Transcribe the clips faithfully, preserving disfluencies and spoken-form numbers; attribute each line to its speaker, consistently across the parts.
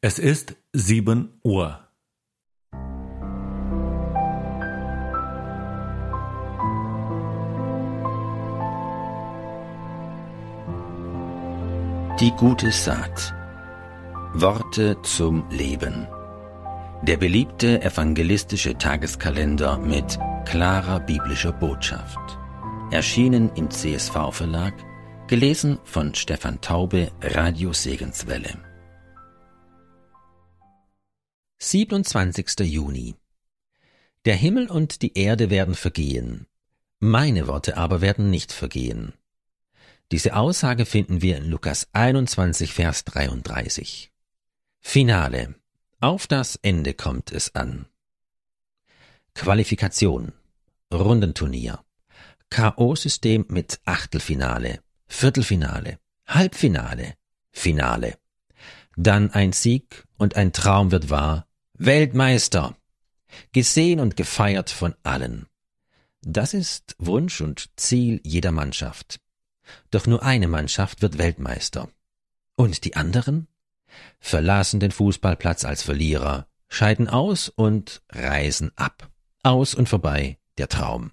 Speaker 1: Es ist sieben Uhr.
Speaker 2: Die gute Saat. Worte zum Leben. Der beliebte evangelistische Tageskalender mit klarer biblischer Botschaft. Erschienen im C S V-Verlag, gelesen von Stefan Taube, Radio Segenswelle. siebenundzwanzigster Juni. Der Himmel und die Erde werden vergehen, meine Worte aber werden nicht vergehen. Diese Aussage finden wir in Lukas einundzwanzig, Vers dreiunddreißig. Finale. Auf das Ende kommt es an. Qualifikation. Rundenturnier. K O-System mit Achtelfinale, Viertelfinale, Halbfinale, Finale. Dann ein Sieg und ein Traum wird wahr. Weltmeister. Gesehen und gefeiert von allen. Das ist Wunsch und Ziel jeder Mannschaft. Doch nur eine Mannschaft wird Weltmeister. Und die anderen? Verlassen den Fußballplatz als Verlierer, scheiden aus und reisen ab. Aus und vorbei der Traum.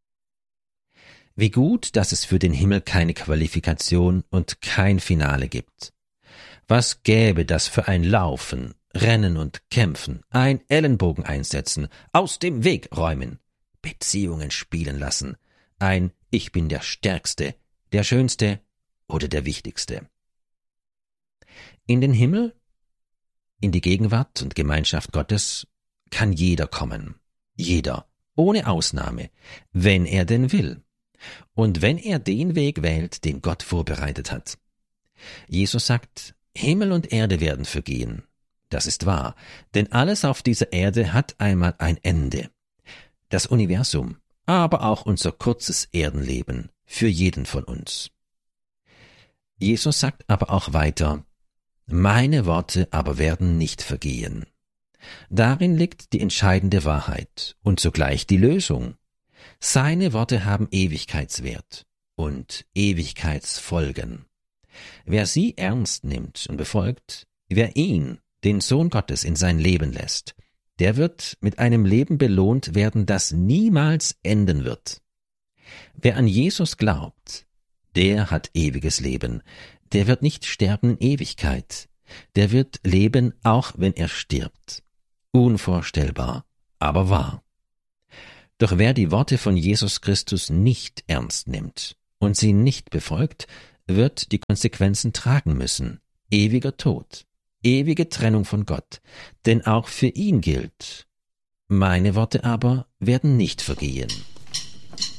Speaker 2: Wie gut, dass es für den Himmel keine Qualifikation und kein Finale gibt. Was gäbe das für ein Laufen, Rennen und Kämpfen, ein Ellenbogen einsetzen, aus dem Weg räumen, Beziehungen spielen lassen, ein Ich bin der Stärkste, der Schönste oder der Wichtigste. In den Himmel, in die Gegenwart und Gemeinschaft Gottes kann jeder kommen, jeder, ohne Ausnahme, wenn er denn will und wenn er den Weg wählt, den Gott vorbereitet hat. Jesus sagt, Himmel und Erde werden vergehen. Das ist wahr, denn alles auf dieser Erde hat einmal ein Ende. Das Universum, aber auch unser kurzes Erdenleben, für jeden von uns. Jesus sagt aber auch weiter, meine Worte aber werden nicht vergehen. Darin liegt die entscheidende Wahrheit und zugleich die Lösung. Seine Worte haben Ewigkeitswert und Ewigkeitsfolgen. Wer sie ernst nimmt und befolgt, wer ihn, den Sohn Gottes, in sein Leben lässt, der wird mit einem Leben belohnt werden, das niemals enden wird. Wer an Jesus glaubt, der hat ewiges Leben, der wird nicht sterben in Ewigkeit, der wird leben, auch wenn er stirbt. Unvorstellbar, aber wahr. Doch wer die Worte von Jesus Christus nicht ernst nimmt und sie nicht befolgt, wird die Konsequenzen tragen müssen. Ewiger Tod, ewige Trennung von Gott, denn auch für ihn gilt, meine Worte aber werden nicht vergehen.